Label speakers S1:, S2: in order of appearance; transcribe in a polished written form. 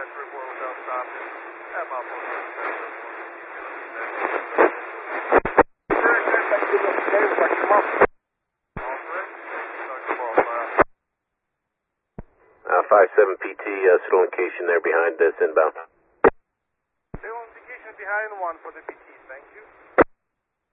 S1: report without stopping. About
S2: 57 PT, still location there behind this inbound.
S1: Still indication behind 1 for the PT, thank you.